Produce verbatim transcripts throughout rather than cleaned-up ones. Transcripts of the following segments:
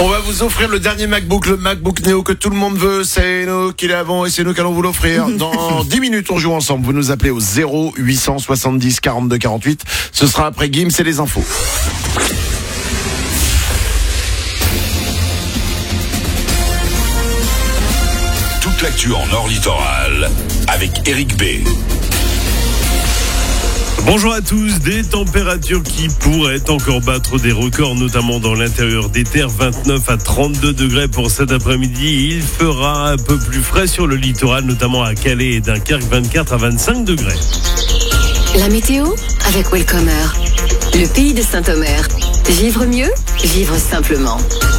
On va vous offrir le dernier MacBook, le MacBook Neo que tout le monde veut. C'est nous qui l'avons et c'est nous qui allons vous l'offrir. Dans dix minutes, on joue ensemble. Vous nous appelez au zéro huit cent soixante-dix quarante-deux quarante-huit. Ce sera après Gims et les infos. Toute l'actu en Nord Littoral avec Eric B. Bonjour à tous, des températures qui pourraient encore battre des records, notamment dans l'intérieur des terres, vingt-neuf à trente-deux degrés pour cet après-midi. Il fera un peu plus frais sur le littoral, notamment à Calais et Dunkerque, vingt-quatre à vingt-cinq degrés. La météo avec Welcomer, le pays de Saint-Omer. Vivre mieux, vivre simplement.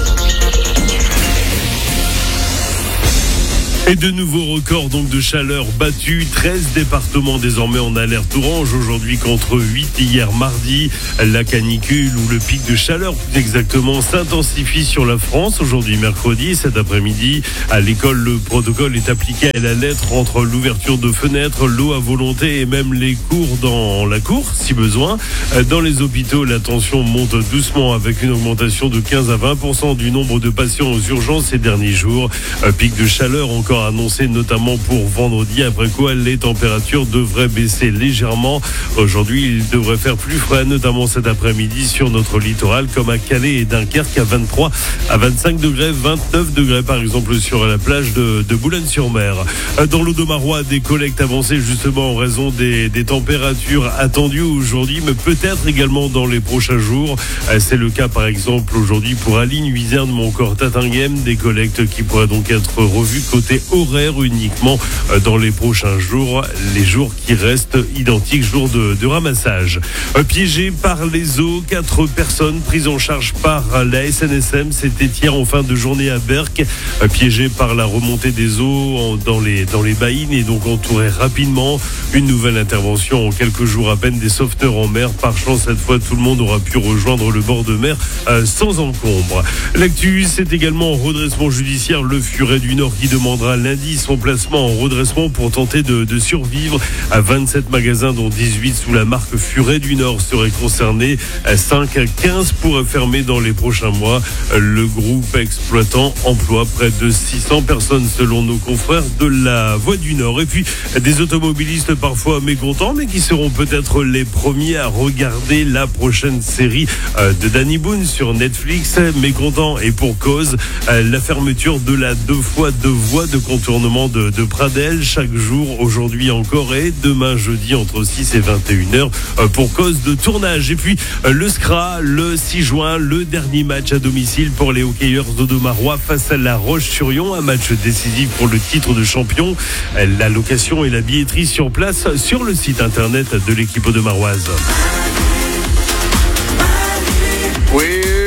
Et de nouveaux records donc de chaleur battus. treize départements désormais en alerte orange aujourd'hui contre huit hier mardi. La canicule ou le pic de chaleur plus exactement s'intensifie sur la France aujourd'hui mercredi. Cet après-midi à l'école, le protocole est appliqué à la lettre entre l'ouverture de fenêtres, l'eau à volonté et même les cours dans la cour si besoin. Dans les hôpitaux, la tension monte doucement avec une augmentation de quinze à vingt pour cent du nombre de patients aux urgences ces derniers jours. Un pic de chaleur encore annoncé notamment pour vendredi, après quoi les températures devraient baisser légèrement. Aujourd'hui, il devrait faire plus frais, notamment cet après-midi sur notre littoral, comme à Calais et Dunkerque à vingt-trois à vingt-cinq degrés, vingt-neuf degrés par exemple sur la plage de, de Boulogne-sur-Mer. Dans l'Audomarois, des collectes avancées justement en raison des, des températures attendues aujourd'hui, mais peut-être également dans les prochains jours. C'est le cas par exemple aujourd'hui pour Aline, Huizerne ou encore Tatinghem, des collectes qui pourraient donc être revues côté horaire uniquement dans les prochains jours, les jours qui restent identiques, jours de, de ramassage. Piégé par les eaux, quatre personnes prises en charge par la S N S M, c'était hier en fin de journée à Berck, piégé par la remontée des eaux dans les, dans les baïnes et donc entouré rapidement. Une nouvelle intervention en quelques jours à peine des sauveteurs en mer. Par chance, cette fois, tout le monde aura pu rejoindre le bord de mer euh, sans encombre. L'actu, c'est également en redressement judiciaire. Le Furet du Nord qui demandera lundi son placement en redressement pour tenter de, de survivre. À vingt-sept magasins, dont dix-huit sous la marque Furet du Nord seraient concernés. cinq à quinze pourraient fermer dans les prochains mois. Le groupe exploitant emploie près de six cents personnes selon nos confrères de la Voix du Nord. Et puis des automobilistes parfois mécontents, mais qui seront peut-être les premiers à regarder la prochaine série de Danny Boone sur Netflix. Mécontents et pour cause, la fermeture de la deux fois deux voies de contournement de, de Pradel chaque jour, aujourd'hui encore et demain jeudi entre six et vingt et une heures pour cause de tournage. Et puis le S C R A, le six juin, le dernier match à domicile pour les hockeyeurs d'Audomarois face à La Roche-sur-Yon, un match décisif pour le titre de champion. La location et la billetterie sur place sur le site internet de l'équipe audomaroise. Oui.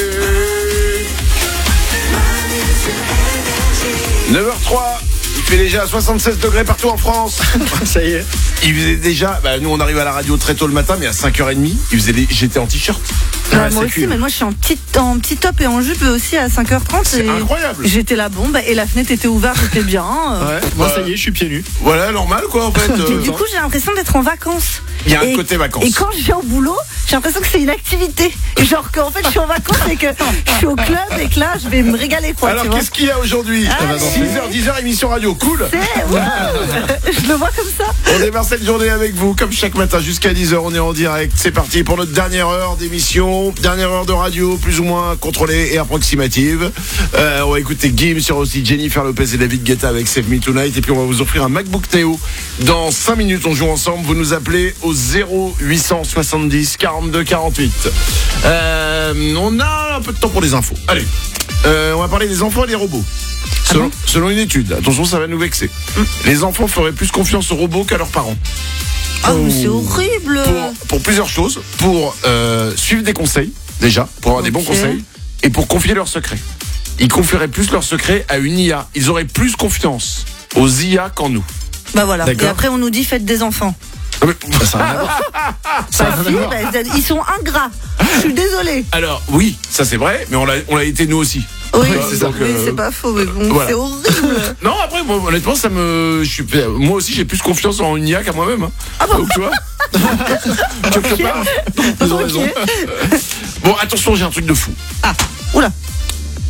neuf heures trois. Il fait déjà soixante-seize degrés partout en France. Ça y est. Il faisait déjà, bah nous on arrive à la radio très tôt le matin, mais à cinq heures trente, il faisait des, j'étais en t-shirt. Bah, moi aussi, cool. Mais moi je suis en petit, en petit top et en jupe aussi à cinq heures trente. C'est incroyable. J'étais la bombe et la fenêtre était ouverte, c'était bien. Ouais, moi ça y est, je suis pieds nus. Voilà, normal quoi en fait. Euh, du coup, j'ai l'impression d'être en vacances. Il y a un et, côté vacances. Et quand je viens au boulot, j'ai l'impression que c'est une activité. Genre qu'en fait je suis en vacances et que je suis au club et que là je vais me régaler quoi. Alors qu'est-ce qu'il y a aujourd'hui? six heures, dix heures, émission radio, cool. Ouais. Je le vois comme ça. On démarre cette journée avec vous, comme chaque matin jusqu'à dix heures, on est en direct. C'est parti pour notre dernière heure d'émission, dernière heure de radio, plus ou moins contrôlée et approximative. Euh, on va écouter Gims, sur aussi Jennifer Lopez et David Guetta avec Save Me Tonight. Et puis on va vous offrir un MacBook Neo. Dans cinq minutes, on joue ensemble. Vous nous appelez au zéro huit cent soixante-dix quarante-deux quarante-huit. Euh, on a un peu de temps pour les infos. Allez, euh, on va parler des enfants et des robots. Selon, ah bon selon une étude, attention, ça va nous vexer. Mmh. Les enfants feraient plus confiance aux robots qu'à leurs parents. Ah, oh, mais c'est horrible. Pour, pour plusieurs choses. Pour euh, suivre des conseils, déjà, pour avoir okay. des bons conseils, et pour confier leurs secrets. Ils confieraient plus leurs secrets à une I A. Ils auraient plus confiance aux I A qu'en nous. Bah voilà. D'accord. Et après, on nous dit faites des enfants. Mais, ça ça bah, si, bah, ils sont ingrats. Je suis désolée. Alors oui, ça c'est vrai, mais on l'a, on l'a été nous aussi. Oui, euh, c'est, donc, euh, c'est pas faux, mais bon, voilà. C'est horrible. Non, après, moi, honnêtement, ça me, je suis, moi aussi, j'ai plus confiance en une I A qu'à moi-même. Hein. Ah bon. Donc, tu vois. Quelque part. Ils ont raison. Bon, attention, j'ai un truc de fou. Ah, oula.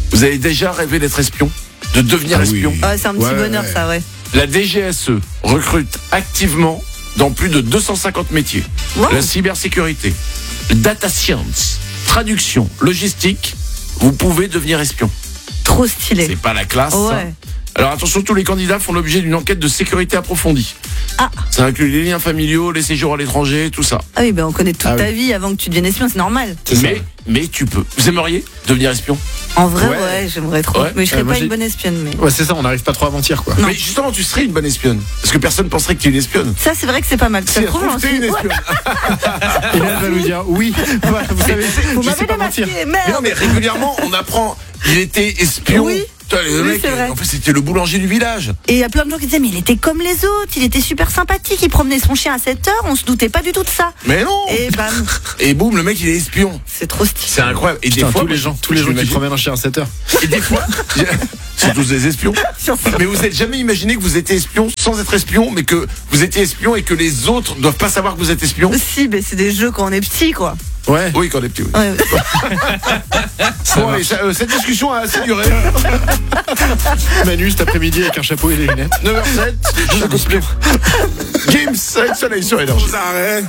Vous avez déjà rêvé d'être espion? De devenir Ah espion? oui. Ah, c'est un petit Ouais, bonheur, ouais. ça, ouais. La D G S E recrute activement dans plus de deux cent cinquante métiers. Wow. La cybersécurité, data science, traduction, logistique, vous pouvez devenir espion. Trop stylé. C'est pas la classe. ça. Ouais. Alors attention, tous les candidats font l'objet d'une enquête de sécurité approfondie. Ah. Ça inclut les liens familiaux, les séjours à l'étranger, tout ça. Ah oui, ben on connaît toute Ah ta oui. vie avant que tu deviennes espion, c'est normal. C'est ça. Mais, mais tu peux. Vous aimeriez devenir espion? En vrai, ouais, Ouais. j'aimerais trop. Ouais. Mais je serais Euh, moi, pas une j'ai- bonne espionne. Mais... Ouais, c'est ça, on n'arrive pas trop à mentir, quoi. Non. Mais justement, tu serais une bonne espionne. Parce que personne penserait que tu es une espionne. Ça, c'est vrai que c'est pas mal. Ça Si se elle trouve, trouve j'en que t'es suis- une Ouais. espionne. Et là, elle va nous dire oui. Voilà, vous savez, Vous je m'avez sais pas mentir. démasqué, Mais non, merde. mais régulièrement, on apprend. Il était espion. Oui. Putain, le Oui, mec, c'est vrai. en fait, c'était le boulanger du village. Et il y a plein de gens qui disaient, mais il était comme les autres, il était super sympathique, il promenait son chien à sept heures, on se doutait pas du tout de ça. Mais non. Et bam, Et boum, le mec, il est espion. c'est trop stylé. C'est incroyable. Et Putain, des fois, tous les gens, tous les gens qui j'imagine- promènent un chien à sept heures. Et des fois, c'est tous des espions. Mais vous n'êtes jamais imaginé que vous étiez espion sans être espion, mais que vous étiez espion et que les autres ne doivent pas savoir que vous êtes espion? Si, mais c'est des jeux quand on est petit, quoi. Ouais. Oui, quand on est petit, oui. Ouais, ouais. Bon, allez, ça- euh, cette discussion a assez duré. Manu cet après-midi avec un chapeau et des lunettes. neuf heures zéro sept, je suis espion. Gims, avec Soleil sur Énergie.